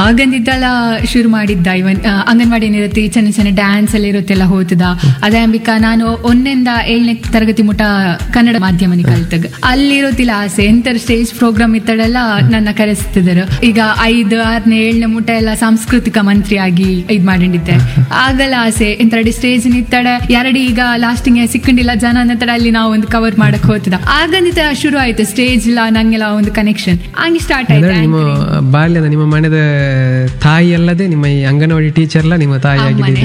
ಆಗಂದಿದ್ದೆಲ್ಲ ಶುರು ಮಾಡಿದ್ದ. ಇವನ್ ಅಂಗನವಾಡಿ ಇರುತ್ತೆ, ಚೆನ್ನ ಚೆನ್ನ ಡ್ಯಾನ್ಸ್ ಎಲ್ಲ ಇರುತ್ತೆಲ್ಲ ಹೋತದ. ಅದೇ ಅಂಬಿಕಾ ನಾನು 1ನೇ 7ನೇ ತರಗತಿ ಮುಟ ಕನ್ನಡ ಮಾಧ್ಯಮನಿ ಕಲ್ತಗ. ಅಲ್ಲಿರೋತಿಲ್ಲ ಆಸೆ ಎಂತರ ಸ್ಟೇಜ್ ಪ್ರೋಗ್ರಾಮ್ ಇತ್ತಡೆಲ್ಲ ನನ್ನ ಕರೆಸ್ತಿದ್ರು. ಈಗ 5, 6ನೇ 7ನೇ ಮುಟ ಎಲ್ಲ ಸಾಂಸ್ಕೃತಿಕ ಮಂತ್ರಿ ಆಗಿ ಇದ್ ಮಾಡಿದ್ದೆ. ಆಗಲ್ಲ ಆಸೆ ಎಂತಡಿ ಸ್ಟೇಜ್ ನಿತ್ತಡೆ 2 ಈಗ ಲಾಸ್ಟಿಂಗ್ ಸಿಕ್ಕಂಡಿಲ್ಲ ಜನ ಅನ್ನತಡ ಅಲ್ಲಿ ನಾವು ಒಂದು ಕವರ್ ಮಾಡಕ್ ಹೋತದ. ಆಗಂದಿತ ಶುರು ಆಯ್ತು ಸ್ಟೇಜ್ ಇಲ್ಲ ನಂಗೆಲ್ಲ ಒಂದು ಕನೆಕ್ಷನ್ ಹಂಗೆ ಸ್ಟಾರ್ಟ್ ಆಯ್ತು. ನಿಮ್ಮ ಬಾಲ್ಯದ ನಿಮ್ಮ ಮನೆದ ತಾಯಿ ಅಲ್ಲದೆ ನಿಮ್ಮ ಈ ಅಂಗನವಾಡಿ ಟೀಚರ್ ಎಲ್ಲ ನಿಮ್ಮ ತಾಯಿ ಆಗಿದೆ.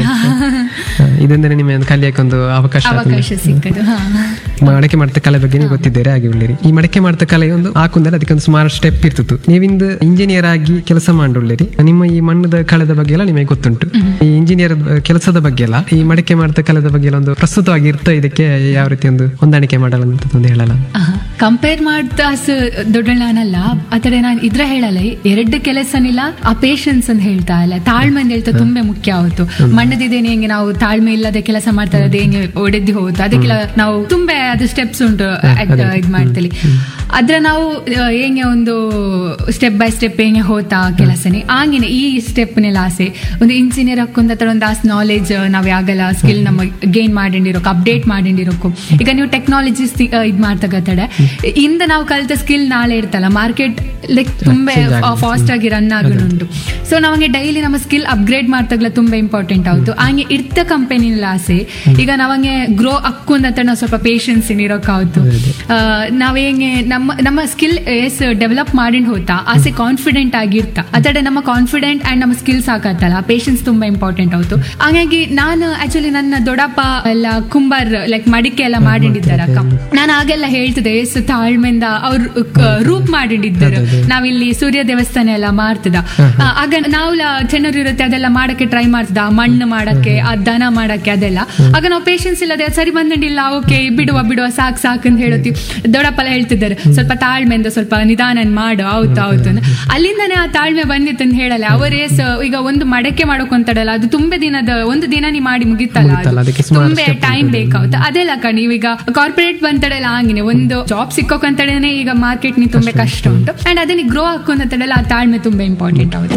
ಇದಂದ್ರೆ ನಿಮ್ಮ ಕಲಿಯಕ್ಕೆ ಒಂದು ಅವಕಾಶ ಸಿಕ್ಕದು. ಮಡಕೆ ಮಾಡ್ತ ಕಲೆ ಬಗ್ಗೆ ನೀವು ಗೊತ್ತಿದ್ದೀರಾ ಆಗಿ ಉಳ್ಳಿರಿ. ಈ ಮಡಕೆ ಮಾಡ್ತ ಕಲೆ ಒಂದು ಹಾಕುಂದ್ರೆ ಅದಕ್ಕೊಂದು ಸುಮಾರು ಸ್ಟೆಪ್ ಇರ್ತಿತ್ತು. ನೀವಿಂದು ಇಂಜಿನಿಯರ್ ಆಗಿ ಕೆಲಸ ಮಾಡುಳ್ಳಿರಿ. ನಿಮ್ಮ ಈ ಮಣ್ಣದ ಕಳೆದ ಬಗ್ಗೆ ಎಲ್ಲ ನಿಮಗೆ ಗೊತ್ತುಂಟು. ಈ ಇಂಜಿನಿಯರ್ ಕೆಲಸದ ಬಗ್ಗೆ ಎಲ್ಲ ಈ ಮಡಕೆ ಮಾಡ್ತ ಕಲೆದ ಬಗ್ಗೆ ಎಲ್ಲ ಒಂದು ಪ್ರಸ್ತುತವಾಗಿ ಇರ್ತಾ ಇದಕ್ಕೆ ಯಾವ ರೀತಿ ಒಂದು ಹೊಂದಾಣಿಕೆ ಮಾಡಲ್ಲ ಅಂತ ಒಂದು ಹೇಳಲ್ಲ. ಕಂಪೇರ್ ಮಾಡ್ತಾ ದೊಡ್ಡಣ್ಣನಲ್ಲ ಆತರ ನಾನು ಇದ್ರ ಹೇಳಲ್ಲ. 2 ಕೆಲಸನಿಲ್ಲ ಆ ಪೇಷನ್ಸ್ ಅಂತ ಹೇಳ್ತಾ ಇಲ್ಲ, ತಾಳ್ಮೆ ಅಂತ ಹೇಳ್ತಾ ತುಂಬಾ ಮುಖ್ಯ ಆಯ್ತು. ಮಣ್ಣದಿದ್ದೇನೆ ಹೆಂಗೆ ನಾವು ತಾಳ್ಮೆ ಇಲ್ಲದೆ ಕೆಲಸ ಮಾಡ್ತಾ ಇರೋದು ಹೆಂಗೆ ಒಡೆದು ಹೋಗುತ್ತು. ಅದಕ್ಕೆಲ್ಲ ನಾವು ತುಂಬಾ ಅದು ಸ್ಟೆಪ್ಸ್ ಉಂಟು ಇದ್ ಮಾಡ್ತೀವಿ. ಅದ್ರ ನಾವು ಹೆಂಗೆ ಒಂದು ಸ್ಟೆಪ್ ಬೈ ಸ್ಟೆಪ್ ಹೆಂಗೆ ಹೋತಾ ಕೆಲಸನೇ ಹಂಗೇನೆ ಈ ಸ್ಟೆಪ್ನೆಲ್ಲ ಆಸೆ. ಒಂದು ಇಂಜಿನಿಯರ್ ಹಾಕೊಂಡ ಒಂದು ಆಸ್ ನಾಲೆಜ್ ನಾವ್ ಯಾಗಲ್ಲ ಸ್ಕಿಲ್ ನಮ್ಮ ಗೇನ್ ಮಾಡಿರೋಕು ಅಪ್ಡೇಟ್ ಮಾಡಿರೋಕು. ಈಗ ನೀವು ಟೆಕ್ನಾಲಜೀಸ್ ಇದ್ ಮಾಡ್ತಗತ್ತಡೆ ಇಂದ ನಾವು ಕಲಿತ ಸ್ಕಿಲ್ ನಾಳೆ ಇರ್ತಲ್ಲ ಮಾರ್ಕೆಟ್ ಲೈಕ್ ತುಂಬಾ ಫಾಸ್ಟ್ ಆಗಿ ರನ್ ಆಗುಂಟು. ಸೊ ನಮಗೆ ಡೈಲಿ ನಮ್ಮ ಸ್ಕಿಲ್ ಅಪ್ಗ್ರೇಡ್ ಮಾಡ್ತಾಗಲ ತುಂಬಾ ಇಂಪಾರ್ಟೆಂಟ್ ಆಯ್ತು. ಹಂಗೆ ಇರ್ತ ಕಂಪನಿನ ಆಸೆ. ಈಗ ನಾವಂಗೆ ಗ್ರೋ ಅಕ್ಕೊಂಡಂತ ನಾವು ಸ್ವಲ್ಪ ಪೇಷನ್ಸ್ ಇರೋಕಾಯ್ತು. ನಾವ್ ಹೆಂಗೆ ನಮ್ಮ ಸ್ಕಿಲ್ ಡೆವಲಪ್ ಮಾಡಿ ಹೋತಾ ಆಸೆ ಕಾನ್ಫಿಡೆಂಟ್ ಆಗಿರ್ತಾ ಅದಡೆ ನಮ್ಮ ಕಾನ್ಫಿಡೆಂಟ್ ಅಂಡ್ ನಮ್ಮ ಸ್ಕಿಲ್ಸ್ ಹಾಕತ್ತಲ್ಲ ಪೇಷನ್ಸ್ ತುಂಬಾ ಇಂಪಾರ್ಟೆಂಟ್ ಆಯ್ತು. ಹಾಗಾಗಿ ನಾನು ಆಕ್ಚುಲಿ ನನ್ನ ದೊಡ್ಡಪ್ಪ ಎಲ್ಲ ಕುಂಬಾರ್ ಲೈಕ್ ಮಡಿಕೆ ಎಲ್ಲ ಮಾಡಿದ್ದಾರ ಅಕ್ಕ. ನಾನು ಆಗೆಲ್ಲ ಹೇಳ್ತಿದ್ದೆ ತಾಳ್ಮೆಯಿಂದ ಅವ್ರು ರೂಪ್ ಮಾಡಿದ್ದಾರೆ. ನಾವಿಲ್ಲಿ ಸೂರ್ಯ ದೇವಸ್ಥಾನ ಎಲ್ಲ ಮಾಡ್ತದ. ಆಗ ನಾವು ಜನರು ಇರುತ್ತೆ ಅದೆಲ್ಲ ಮಾಡಕ್ಕೆ ಟ್ರೈ ಮಾಡ್ತದ, ಮಣ್ಣು ಮಾಡಕ್ಕೆ ಆ ದನ ಮಾಡಕ್ಕೆ ಅದೆಲ್ಲ. ಆಗ ನಾವು ಪೇಷನ್ಸ್ ಇಲ್ಲದೆ ಸರಿ ಬಂದಿಲ್ಲ ಓಕೆ ಬಿಡುವ ಸಾಕ್ ಅಂತ ಹೇಳುತ್ತೀವಿ. ದೊಡ್ಡಪ್ಪಲ್ಲ ಹೇಳ್ತಿದ್ದಾರೆ ಸ್ವಲ್ಪ ತಾಳ್ಮೆಯಿಂದ ಸ್ವಲ್ಪ ನಿಧಾನ ಮಾಡು ಆಯ್ತು. ಅಲ್ಲಿಂದಾನೇ ಆ ತಾಳ್ಮೆ ಬಂದಿತ್ತು ಅಂತ ಹೇಳಲ್ಲ. ಅವರೇ ಈಗ ಒಂದು ಮಡಕೆ ಮಾಡೋಕೊಂತಡಲ್ಲ ಅದು ತುಂಬಾ ದಿನದ ಒಂದು ದಿನ ನೀ ಮಾಡಿ ಮುಗಿತಲ್ಲ, ತುಂಬಾ ಟೈಮ್ ಬೇಕಾಗುತ್ತೆ. ಅದೆಲ್ಲ ನೀವೀಗ ಕಾರ್ಪೊರೇಟ್ ಬಂತಡೆಲ್ಲ ಹಂಗಿನೇ ಒಂದು ಜಾಬ್ ಸಿಕ್ಕೋಕಂತಡೇನೆ ಈಗ ಮಾರ್ಕೆಟ್ ನಿ ತುಂಬಾ ಕಷ್ಟ ಉಂಟು. ಅಂಡ್ ಅದನ್ನ ಗ್ರೋ ಹಾಕೊಂತಡೆಲ್ಲ ಆ ತಾಳ್ಮೆ ತುಂಬಾ ಇಂಪಾರ್ಟೆಂಟ್ ಆಗುತ್ತೆ.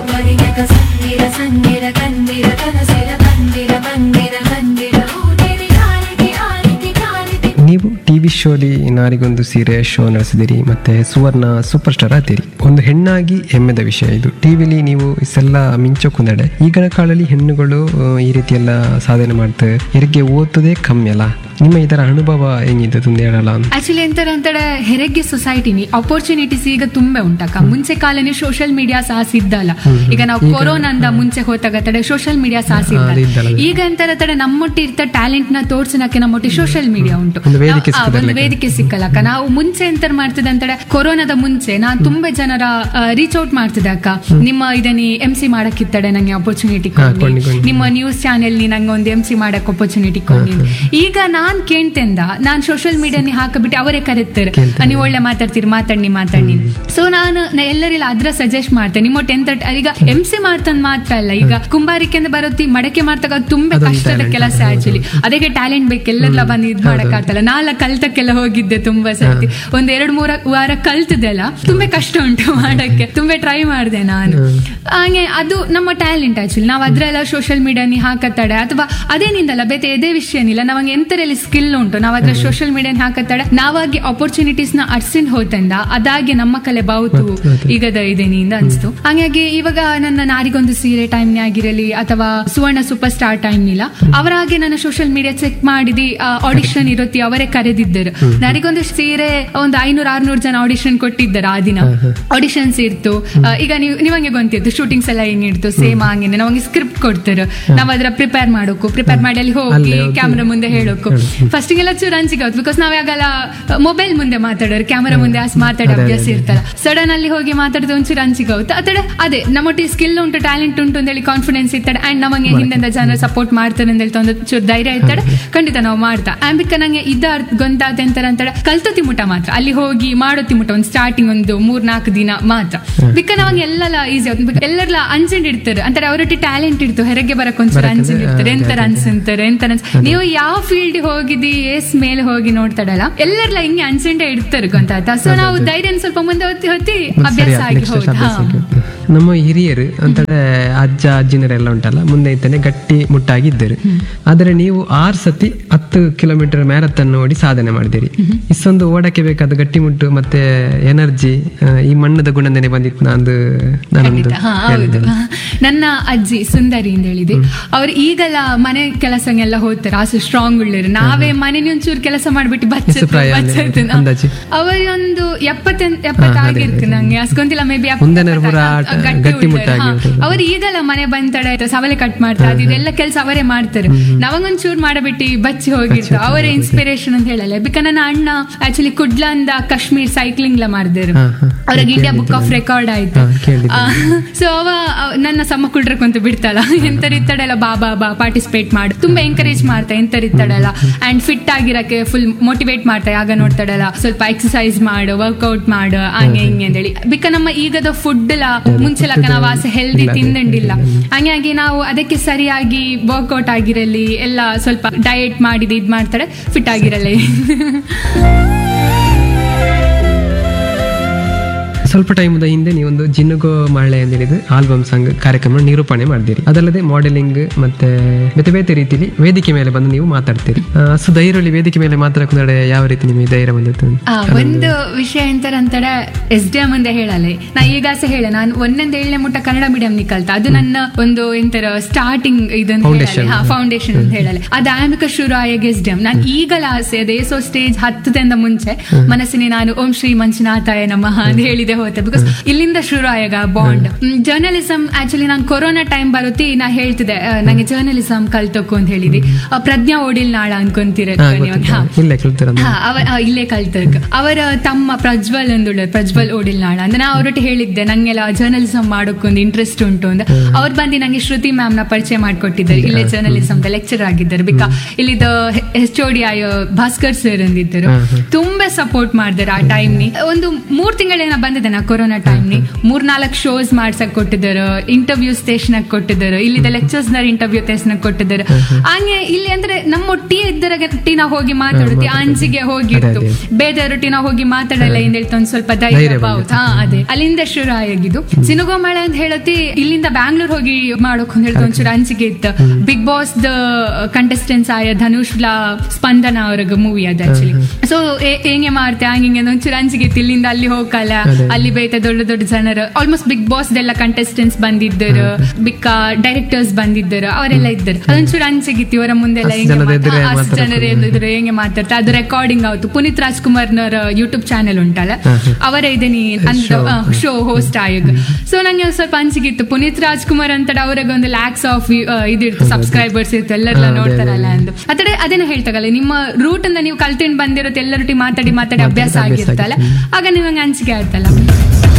ನೀವು ಟಿವಿ ಶೋಲಿ ನಾರಿಗೊಂದು ಸೀರೆ ಶೋ ನಡೆಸಿದಿರಿ, ಮತ್ತೆ ಸುವರ್ಣ ಸೂಪರ್ ಸ್ಟಾರ್ ಆದಿರಿ. ಒಂದು ಹೆಣ್ಣಾಗಿ ಹೆಮ್ಮೆದ ವಿಷಯ ಇದು. ಟಿವಿಲಿ ನೀವು ಇಷ್ಟೆಲ್ಲ ಮಿಂಚೋಕೊಂದಡೆ ಈಗಿನ ಕಾಲದಲ್ಲಿ ಹೆಣ್ಣುಗಳು ಈ ರೀತಿ ಎಲ್ಲ ಸಾಧನೆ ಮಾಡ್ತಾರೆ, ಹೆರಿಗೆ ಓದ್ತದೆ ಕಮ್ಮಿ ಅಲ್ಲ. ನಿಮ್ಮ ಇದರ ಅನುಭವ ಹೆಂಗಿದೆ ತುಂಬ ಹೇಳಲ್ಲ? ಆಕ್ಚುಲಿ ಎಂತರ ಅಂತಡೆ ಹೆರಿಗೆ ಸೊಸೈಟಿನಿ ಅಪರ್ಚುನಿಟೀಸ್ ಈಗ ತುಂಬಾ ಉಂಟಕ್ಕ. ಮುಂಚೆ ಕಾಲನೇ ಸೋಷಿಯಲ್ ಮೀಡಿಯಾ ಸಹ ಸಿದ್ದಲ್ಲ. ಈಗ ನಾವು ಕೊರೋನಾದ ಮುಂಚೆ ಹೋತಾಗತ್ತಡೆ ಸೋಷಿಯಲ್ ಮೀಡಿಯಾ ಸಹ ಸಿದ್ದಲ್ಲ. ಈಗ ಎಂತರ ತಡೆ ನಮ್ಮೊಟ್ಟಿ ಇರ್ತ ಟ್ಯಾಲೆಂಟ್ ನ ತೋರ್ಸನಕ್ಕೆ ನಮ್ಮೊಟ್ಟಿ ಸೋಷಿಯಲ್ ಮೀಡಿಯಾ ಉಂಟು, ಒಂದು ವೇದಿಕೆ ಸಿಕ್ಕಲ್ಲಕ್ಕ. ನಾವು ಮುಂಚೆ ಎಂತ ಮಾಡ್ತಿದ್ದೆ ಅಂತಡೆ ಕೊರೋನಾದ ಮುಂಚೆ ನಾನು ತುಂಬಾ ಜನರ ರೀಚ್ ಔಟ್ ಮಾಡ್ತಿದ್ದೆ ಅಕ್ಕ. ನಿಮ್ಮ ಇದನ್ನ MC ಮಾಡಕ್ಕಿತ್ತಡೆ ನಂಗೆ ಅಪರ್ಚುನಿಟಿ ಕೊಡಿ, ನಿಮ್ಮ ನ್ಯೂಸ್ ಚಾನೆಲ್ ನಂಗೆ ಒಂದು MC ಮಾಡಕ್ ಅಪರ್ಚುನಿಟಿ ಕೊಡಿ. ಈಗ ನಾನ್ ಕೇಳ್ತೆಂದ ನಾನ್ ಸೋಷಿಯಲ್ ಮೀಡಿಯಾನಿ ಹಾಕಬಿಟ್ಟು ಅವರೇ ಕರೀತಾರೆ, ನೀವು ಒಳ್ಳೆ ಮಾತಾಡ್ತೀರಿ ಮಾತಾಡಿ. ಸೊ ನಾನು ಎಲ್ಲರಿಲ್ಲ ಅದ್ರ ಸಜೆಸ್ಟ್ ಮಾಡ್ತೇನೆ. ನಿಮ್ಮ 10th ಈಗ MC ಮಾಡ್ತಂದ್ ಮಾತ್ರ ಅಲ್ಲ, ಈಗ ಕುಂಬಾರಿಕೆ ಅಂತ ಬರುತ್ತೆ ಮಡಕೆ ಮಾಡ್ತಾಗ ತುಂಬಾ ಕಷ್ಟದ ಕೆಲಸ. ಆಕ್ಚುಲಿ ಅದಕ್ಕೆ ಟ್ಯಾಲೆಂಟ್ ಬೇಕು, ಎಲ್ಲೆಲ್ಲ ಬಂದು ಇದ್ ಮಾಡಕ್ ಆಗ್ತಲ್ಲ. ನಾಳೆ ಕಲ್ತಕ್ಕೆಲ್ಲ ಹೋಗಿದ್ದೆ ತುಂಬಾ ಸರ್ತಿ, 1-2-3 ವಾರ ಕಲ್ತದೆಲ್ಲ ತುಂಬಾ ಕಷ್ಟ ಉಂಟು ಮಾಡಕ್ಕೆ, ತುಂಬಾ ಟ್ರೈ ಮಾಡಿದೆ ನಾನು. ಹಾಗೆ ಅದು ನಮ್ಮ ಟ್ಯಾಲೆಂಟ್. ಆಕ್ಚುಲಿ ನಾವ್ ಅದ್ರೆಲ್ಲ ಸೋಷಿಯಲ್ ಮೀಡಿಯಾನಿ ಹಾಕತ್ತಾಡೆ ಅಥವಾ ಅದೇನಿಂದಲ್ಲ ಬೇತೆ ಎದೇ ವಿಷಯನಿಲ್ಲ, ನಮಗೆ ಎಂತರಲ್ಲಿ ಸ್ಕಿಲ್ ಉಂಟು ನಾವು ಅದ್ರ ಸೋಷಿಯಲ್ ಮೀಡಿಯಾನ ಹಾಕತ್ತಾಡೆ ನಾವಾಗಿ ಅಪರ್ಚುನಿಟೀಸ್ ನ ಅರ್ಸಿನ್ ಹೋತಂದ ಅದಾಗಿ ನಮ್ಮ ಕಲೆ ಬಾವುತು ಈಗದ ಇದೇನಿಂದ ಅನ್ಸ್ತು. ಹಾಗಾಗಿ ಇವಾಗ ನನ್ನ ನಾರಿಗೊಂದು ಸೀರೆ ಟೈಮ್ ಆಗಿರಲಿ ಅಥವಾ ಸುವರ್ಣ ಸೂಪರ್ ಸ್ಟಾರ್ ಟೈಮ್ ಇಲ್ಲ ಅವರಾಗೆ ನನ್ನ ಸೋಷಿಯಲ್ ಮೀಡಿಯಾ ಚೆಕ್ ಮಾಡಿದಿ ಆಡಿಷನ್ ಇರುತ್ತೆ ಅವರೇ ಕರೆದಿದ್ದರು. ನಾರಿಗೊಂದು ಸೀರೆ ಒಂದು 500-600 ಜನ ಆಡಿಷನ್ ಕೊಟ್ಟಿದ್ದಾರೆ. ಆ ದಿನ ಆಡಿಷನ್ಸ್ ಇರ್ತು. ಈಗ ನೀವಂಗೆ ಗೊತ್ತಿತ್ತು ಶೂಟಿಂಗ್ಸ್ ಎಲ್ಲ ಹೆಂಗಿರ್ತು ಸೇಮ್ ಹಂಗೇನೆ ನಮಗೆ ಸ್ಕ್ರಿಪ್ಟ್ ಕೊಡ್ತಾರೆ, ನಾವ್ ಅದ್ರ ಪ್ರಿಪೇರ್ ಮಾಡಿ ಅಲ್ಲಿ ಹೋಗಿ ಕ್ಯಾಮ್ರಾ ಮುಂದೆ ಹೇಳೋಕು. ಫಸ್ಟ್ ಗೆಲ್ಲ ಚೂರು ಅಂಜಿಕೆ ಆಗುತ್ತೆ, ಬಿಕಾಸ್ ನಾವ್ ಯಾಗಲ್ಲ ಮೊಬೈಲ್ ಮುಂದೆ ಮಾತಾಡೋರು, ಕ್ಯಾಮರಾ ಮುಂದೆ ಮಾತಾಡೋ ಅಭ್ಯಾಸ ಇರ್ತಲ್ಲ. ಸಡನ್ ಅಲ್ಲಿ ಹೋಗಿ ಮಾತಾಡಿದ ಒಂಚೂರು ಅಂಜಿಕೆ ಆಗುತ್ತೆ. ಅದೇ ನಮ್ಮೊಟ್ಟಿಗೆ ಸ್ಕಿಲ್ ಉಂಟು ಟ್ಯಾಲೆಂಟ್ ಉಂಟು ಅಂತ ಹೇಳಿ ಕಾನ್ಫಿಡೆನ್ಸ್ ಇರ್ತಾರೆ. ಅಂಡ್ ನಮಗೆ ಹಿಂದೆ ಜನ ಸಪೋರ್ಟ್ ಮಾಡ್ತಾರೆ ಅಂತ ಹೇಳ್ತಾ ಒಂದು ಚೂರು ಧೈರ್ಯ ಇರ್ತಾರೆ. ಖಂಡಿತ ನಾವು ಮಾಡ್ತಾ ಆಂಬಿಕ ನಂಗೆ ಗೊಂತಾತ ಅಂತಾರೆ ಕಲ್ತತಿ ಮುಟ ಮಾತ್ರ ಅಲ್ಲಿ ಹೋಗಿ ಮಾಡೋತಿ ಮುಟ ಒಂದು ಸ್ಟಾರ್ಟಿಂಗ್ ಒಂದು 3-4 ದಿನ ಮಾತ್ರ. ಬಿಕ್ಕ ನಮಗೆ ಎಲ್ಲ ಈಸಿ ಆಗುತ್ತೆ. ಎಲ್ಲರೆಲ್ಲ ಅಂಜೆಂಡ್ ಇಡ್ತಾರೆ ಅಂತಾರೆ, ಅವರೊಟ್ಟಿ ಟ್ಯಾಲೆಂಟ್ ಇರ್ತು ಹೆರಿಗೆ ಬರಕ್ ಒಂಚೂರು ಅಂಜೆಂಡ್ ಇರ್ತಾರೆ. ಎಂತರ ನೀವು ಯಾವ ಫೀಲ್ಡ್ ಹೋಗಿದಿ ಎಸ್ ಮೇಲೆ ಹೋಗಿ ನೋಡ್ತಾಡಲ್ಲ ಎಲ್ಲರೆಲ್ಲ ಹಿಂಗೆ ಅನ್ಸೆಂಡೆ ಇಡ್ತಾರೆ ಗೊತ್ತಾಯ್ತಾ. ಸೊ ನಾವು ಧೈರ್ಯ ಸ್ವಲ್ಪ ಮುಂದೆ ಹೊತ್ತಿ ಅಭ್ಯಾಸ ಆಗಿ ಹೋದ. ನಮ್ಮ ಹಿರಿಯರು ಅಂತಂದ್ರೆ ಅಜ್ಜ ಅಜ್ಜಿನರೆಲ್ಲ ಉಂಟಲ್ಲ ಮುಂದೆ ಇದ್ದಾನೆ ಗಟ್ಟಿ ಮುಟ್ಟಾಗಿದ್ದರು. ಆದರೆ ನೀವು 6 ಸತಿ 10 ಕಿಲೋಮೀಟರ್ ಮ್ಯಾರಥಾನ್ ಓಡಿ ಸಾಧನೆ ಮಾಡಿದಿರಿ. ಇಷ್ಟೊಂದು ಓಡಕ್ಕೆ ಬೇಕಾದ ಗಟ್ಟಿಮುಟ್ಟು ಮತ್ತೆ ಎನರ್ಜಿ ಈ ಮಣ್ಣದ ಗುಣನೇ ಬಂದಿತ್ತು ನಾನೊಂದು ಹೌದು. ನನ್ನ ಅಜ್ಜಿ ಸುಂದರಿ ಅಂತ ಹೇಳಿದೆ, ಅವ್ರು ಈಗೆಲ್ಲ ಮನೆ ಕೆಲಸನೆಲ್ಲ ಹೋಗ್ತಾರೆ, ಅಷ್ಟು ಸ್ಟ್ರಾಂಗ್ ಉಳ್ಳರು. ನಾವೇ ಮನೆ ಒಂಚೂರು ಕೆಲಸ ಮಾಡ್ಬಿಟ್ಟು ಅವರೊಂದು 70 ಆಗಿರ್ತು ನಂಗೆ ಅಸ್ಕೊಂತಿಲ್ಲ, ಮೇ ಬಿ ಅವ್ರು ಈಗೆಲ್ಲ ಮನೆ ಬಂತಡೆ ಸವಲೆ ಕಟ್ ಮಾಡ್ತಾರೆ, ಇದೆಲ್ಲ ಕೆಲಸ ಅವರೇ ಮಾಡ್ತಾರೆ. ನಾವಂಗೊಂಚೂರು ಮಾಡಬಿಟ್ಟು ಬಚ್ಚಿ ಹೋಗಿರ್ತು. ಅವರೇ ಇನ್ಸ್ಪಿರೇಷನ್ ಅಂತ ಹೇಳಲ್ಲ. ಬಿಕ ನನ್ನ ಅಣ್ಣ ಆಕ್ಚುಲಿ ಕುಡ್ಲಂದ ಕಾಶ್ಮೀರ್ ಸೈಕ್ಲಿಂಗ್ ಲ ಮಾಡಿದ್ರು, ಅವ್ರಿಗೆ ಇಂಡಿಯಾ ಬುಕ್ ಆಫ್ ರೆಕಾರ್ಡ್ ಆಯ್ತು. ಸೊ ಅವ ನನ್ನ ಸಮ ಕುಡ್ರಕ್ಕಂತ ಬಿಡ್ತಾಳ, ಎಂತರಿತ್ತಡೆಲ್ಲ ಬಾ ಬಾ ಬಾ ಪಾರ್ಟಿಸಿಪೇಟ್ ಮಾಡು, ತುಂಬಾ ಎಂಕರೇಜ್ ಮಾಡ್ತಾ ಎಂತರಿತ್ತಡಲ್ಲ. ಅಂಡ್ ಫಿಟ್ ಆಗಿರಕ್ಕೆ ಫುಲ್ ಮೋಟಿವೇಟ್ ಮಾಡ್ತಾ, ಆಗ ನೋಡ್ತಾಡಲ್ಲ ಸ್ವಲ್ಪ ಎಕ್ಸರ್ಸೈಸ್ ಮಾಡು, ವರ್ಕ್ಔಟ್ ಮಾಡು, ಹಂಗೆ ಹಿಂಗೆ ಅಂತೇಳಿ. ಬಿಕ ನಮ್ಮ ಈಗದ ಫುಡ್ ಲ ಮುಂಚೆಲಕ ನಾವು ಆಸೆ ಹೆಲ್ದಿ ತಿಂದಂಡಿಲ್ಲ, ಹಂಗಾಗಿ ನಾವು ಅದಕ್ಕೆ ಸರಿಯಾಗಿ ವರ್ಕ್ಔಟ್ ಆಗಿರಲಿ ಎಲ್ಲ ಸ್ವಲ್ಪ ಡಯಟ್ ಮಾಡಿದ ಇದ್ ಮಾಡ್ತಾಳೆ, ಫಿಟ್ ಆಗಿರಲ್ಲ. ಸ್ವಲ್ಪ ಟೈಮದ ಹಿಂದೆ ನೀವೊಂದು ಜಿನುಗೋ ಮಳೆ ಅಂತ ಹೇಳಿದ್ರೆ ಆಲ್ಬಮ್ ಸಾಂಗ್ ಕಾರ್ಯಕ್ರಮ ನಿರೂಪಣೆ ಮಾಡಿದಿರಿ. ಅದಲ್ಲದೆ ಮಾಡೆಲಿಂಗ್ ಮತ್ತೆ ಬೇರೆ ಬೇರೆ ರೀತಿಯಲ್ಲಿ ವೇದಿಕೆ ಮೇಲೆ ಬಂದು ನೀವು ಮಾತಾಡ್ತೀರಿ. ಸೊ ಧೈರ್ಯದಲ್ಲಿ ವೇದಿಕೆ ಮೇಲೆ ಮಾತಾಡೋಕೆ ಯಾವ ರೀತಿ ನಿಮಗೆ ಧೈರ್ಯ ಬಂದಿತ್ತು? ಒಂದು ವಿಷಯ ಎಂತಾರಂತಡೆ SDM ಅಂತ ಹೇಳಲ್ಲ, ನಾ ಈಗಾಸ ಹೇಳ ನಾನು 1ನೇ ಮುಟ್ಟ ಕನ್ನಡ ಮೀಡಿಯಂ ಕಲ್ತ, ಅದು ನನ್ನ ಒಂದು ಎಂತರ ಸ್ಟಾರ್ಟಿಂಗ್ ಇದನ್ನ ಫೌಂಡೇಶನ್ ಅಂತ ಹೇಳಲ್ಲ. ಅದು ಆಮಿಕ ಶುರು ಆಗ SDM. ನಾನು ಈಗಲ ಆಸೆ ಅದೇ ಸೊ ಸ್ಟೇಜ್ ಹತ್ತದಿಂದ ಮುಂಚೆ ಮನಸ್ಸಿನ ನಾನು ಓಂ ಶ್ರೀ ಮಂಜುನಾಥಾಯ ನಮಃ ಅಂತ ಹೇಳಿದೆ ಹೋತೆ. ಬಿಕಾಸ್ ಇಲ್ಲಿಂದ ಶುರು ಆಗ ಬಾಂಡ್. ಜರ್ನಲಿಸಂ ಆಕ್ಚುಲಿ ನಾನು ಕೊರೋನಾ ಟೈಮ್ ಬರುತ್ತೆ ನಾ ಹೇಳ್ತಿದ್ದೆ ನಂಗೆ ಜರ್ನಲಿಸಂ ಕಲ್ತೋಕು ಅಂತ ಹೇಳಿದಿ. ಪ್ರಜ್ಞಾ ಓಡಿಲ್ ನಾಳ ಅನ್ಕೊಂತೀರ ಇಲ್ಲೇ ಕಲ್ತಕ್. ಅವರ ತಮ್ಮ ಪ್ರಜ್ವಲ್ ಅಂದುಳ್ಳ ಪ್ರಜ್ವಲ್ ಓಡಿಲ್ ನಾಳ ಅಂದ್ರೆ ನಾ ಅವ್ರೊಟ್ಟು ಹೇಳಿದ್ದೆ ನಂಗೆಲ್ಲ ಜರ್ನಲಿಸಂ ಮಾಡೋಕೊಂದು ಇಂಟ್ರೆಸ್ಟ್ ಉಂಟು ಅಂತ. ಅವ್ರು ಬಂದು ನಂಗೆ ಶ್ರುತಿ ಮ್ಯಾಮ್ ನ ಪರಿಚಯ ಮಾಡ್ಕೊಟ್ಟಿದ್ದಾರೆ, ಇಲ್ಲೇ ಜರ್ನಲಿಸಂ ಲೆಕ್ಚರ್ ಆಗಿದ್ದಾರೆ. ಬಿಕಾ ಇಲ್ಲಿದ HOD ಭಾಸ್ಕರ್ ಸರ್ ಅಂದಿದ್ದರು, ತುಂಬಾ ಸಪೋರ್ಟ್ ಮಾಡಿದಾರೆ ಆ ಟೈಮ್ ನಿ. ಒಂದು 3 ತಿಂಗಳೇನ ಬಂದಿದೆ ನಾ ಕೊರೋನಾ ಟೈಮ್ ನಿ. 4-4 ಶೋಸ್ ಮಾಡ್ಸಕ್ ಕೊಟ್ಟಿದ್ದಾರೆ, ಇಂಟರ್ವ್ಯೂ ಸ್ಟೇಷನ್ ಕೊಟ್ಟಿದ್ದಾರೆ, ಇಲ್ಲಿದ ಲೆಕ್ಚರ್ಸ್ ನ ಇಂಟರ್ವ್ಯೂ ಸ್ಟೇಷನ್ ಕೊಟ್ಟಿದ್ದಾರೆ. ಹಂಗೆ ಇಲ್ಲಿ ಅಂದ್ರೆ ನಮ್ಮ ಒಟ್ಟಿ ಇದ್ದರಗಟ್ಟಿ ನಾವು ಹೋಗಿ ಮಾತಾಡುತ್ತಿ, ಅಂಜಿಗೆ ಹೋಗಿತ್ತು ಬೇದರೊಟ್ಟಿ ನಾವು ಹೋಗಿ ಮಾತಾಡಲ್ಲ ಏನ್ ಹೇಳ್ತಾ ಒಂದ್ ಸ್ವಲ್ಪ ಧೈರ್ಯ ಬಾವುತ. ಅದೇ ಅಲ್ಲಿಂದ ಶುರು ಆಗಿದ್ದು. ಸಿನುಗೋ ಮಳೆ ಅಂತ ಹೇಳತಿ ಇಲ್ಲಿಂದ ಬ್ಯಾಂಗ್ಳೂರ್ ಹೋಗಿ ಮಾಡೋಕ್ ಅಂತ ಹೇಳ್ತಾ ಒಂಚೂರು ಅಂಜಿಕೆ ಇತ್ತು. ಬಿಗ್ ಬಾಸ್ ದ ಕಂಟೆಸ್ಟೆಂಟ್ಸ್ ಆಯ ಧನುಷ್ ಸ್ಪಂದನ ಅವ್ರಿಗೆ ಮೂವಿ ಅದು ಆಕ್ಚುಲಿ. ಸೊ ಹೆಂಗೆ ಮಾಡ್ತೆ ಹಂಗೆ ಒಂಚೂರು ಅಂಜಿಕೆ ಇತ್ತು. ಇಲ್ಲಿಂದ ಅಲ್ಲಿ ಹೋಗಲ್ಲ, ಅಲ್ಲಿ ಬೇಯ್ತ ದೊಡ್ಡ ದೊಡ್ಡ ಜನರು ಆಲ್ಮೋಸ್ಟ್ ಬಿಗ್ ಬಾಸ್ ದೆಲ್ಲ ಕಂಟೆಸ್ಟೆಂಟ್ಸ್ ಬಂದಿದ್ದರು, ಬಿಕ್ಕ ಡೈರೆಕ್ಟರ್ಸ್ ಬಂದಿದ್ದರು, ಅವರೆಲ್ಲ ಇದ್ದರು. ಅದೊಂಚೂರು ಅಂಜಿಗಿತ್ತು ಇವರ ಮುಂದೆಲ್ಲ ಅಷ್ಟು ಜನರು ಇದ್ರು ಹೆಂಗೆ ಮಾತಾಡ್ತಾರೆ. ಅದು ರೆಕಾರ್ಡಿಂಗ್ ಆಯ್ತು. ಪುನೀತ್ ರಾಜ್ಕುಮಾರ್ನವರ ಯೂಟ್ಯೂಬ್ ಚಾನೆಲ್ ಉಂಟಲ್ಲ ಅವರೇ ಇದೀನಿ ಶೋ ಹೋಸ್ಟ್ ಆಯೋಗ. ಸೊ ನಂಗೆ ಸ್ವಲ್ಪ ಅಂಜಿಗಿತ್ತು. ಪುನೀತ್ ರಾಜ್ಕುಮಾರ್ ಅಂತ ಅವ್ರಿಗೆ ಒಂದು ಲ್ಯಾಕ್ಸ್ ಆಫ್ ಇದಿರ್ತು, ಸಬ್ಸ್ಕ್ರೈಬರ್ಸ್ ಇರ್ತು, ಎಲ್ಲರೆಲ್ಲ ನೋಡ್ತಾರಲ್ಲ ಅಂದು. ಅದೇನ ಹೇಳ್ತಾಗಲ್ಲ ನಿಮ್ಮ ರೂಟ್ ಇಂದ ನೀವು ಕಲ್ತಿಂಡ್ ಬಂದಿರುತ್ತೆ, ಎಲ್ಲರೊಟ್ಟಿಗೆ ಮಾತಾಡಿ ಅಭ್ಯಾಸ ಆಗಿರ್ತಲ್ಲ, ಆಗ ನಿಮಗೆ ಅಂಜಿಕೆ ಆಯ್ತಲ್ಲ.